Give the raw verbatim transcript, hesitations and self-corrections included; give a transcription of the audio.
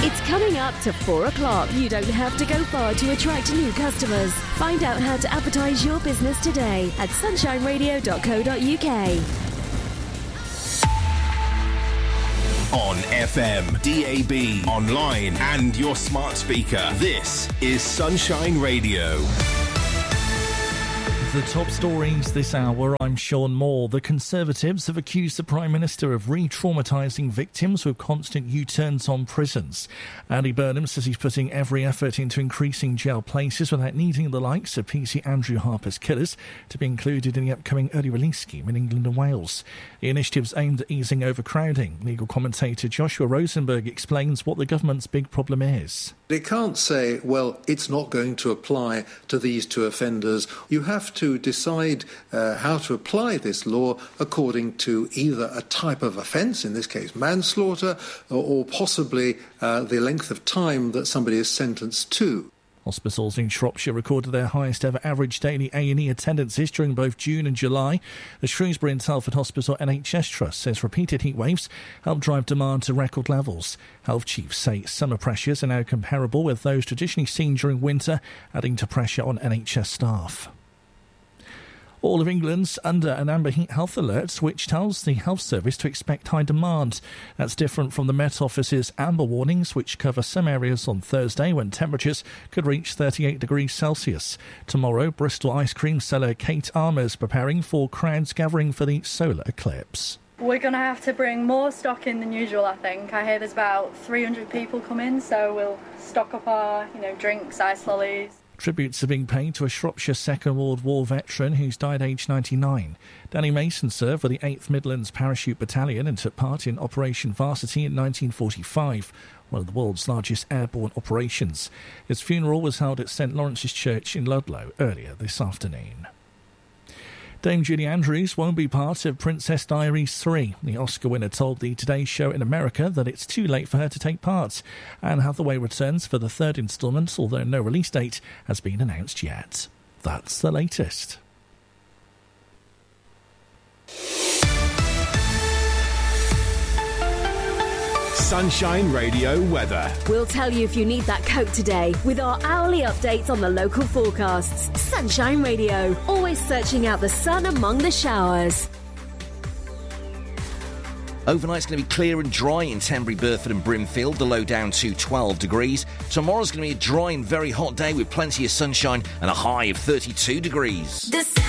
It's coming up to four o'clock. You don't have to go far to attract new customers. Find out how to advertise your business today at sunshine radio dot co dot uk. On F M, D A B, online and your smart speaker. This is Sunshine Radio. The top stories this hour, I'm Sean Moore. The Conservatives have accused the Prime Minister of re-traumatising victims with constant U-turns on prisons. Andy Burnham says he's putting every effort into increasing jail places without needing the likes of P C Andrew Harper's killers to be included in the upcoming early release scheme in England and Wales. The initiative's aimed at easing overcrowding. Legal commentator Joshua Rosenberg explains what the government's big problem is. They can't say, well, it's not going to apply to these two offenders. You have to decide uh, how to apply this law according to either a type of offence, in this case manslaughter, or, or possibly uh, the length of time that somebody is sentenced to. Hospitals in Shropshire recorded their highest ever average daily A and E attendances during both June and July. The Shrewsbury and Telford Hospital N H S Trust says repeated heat waves helped drive demand to record levels. Health chiefs say summer pressures are now comparable with those traditionally seen during winter, adding to pressure on N H S staff. All of England's under an amber heat health alert, which tells the health service to expect high demand. That's different from the Met Office's amber warnings, which cover some areas on Thursday when temperatures could reach thirty-eight degrees Celsius. Tomorrow, Bristol ice cream seller Kate Armour's preparing for crowds gathering for the solar eclipse. We're going to have to bring more stock in than usual, I think. I hear there's about three hundred people come in, so we'll stock up our, you know, drinks, ice lollies. Tributes are being paid to a Shropshire Second World War veteran who's died aged ninety-nine. Danny Mason served with the eighth Midlands Parachute Battalion and took part in Operation Varsity in nineteen forty-five, one of the world's largest airborne operations. His funeral was held at St Lawrence's Church in Ludlow earlier this afternoon. Dame Julie Andrews won't be part of Princess Diaries three. The Oscar winner told the Today Show in America that it's too late for her to take part. Anne Hathaway returns for the third instalment, although no release date has been announced yet. That's the latest. Sunshine Radio weather. We'll tell you if you need that coat today with our hourly updates on the local forecasts. Sunshine Radio, always searching out the sun among the showers. Overnight's going to be clear and dry in Tenbury, Burford and Brimfield, the low down to twelve degrees. Tomorrow's going to be a dry and very hot day with plenty of sunshine and a high of thirty-two degrees. This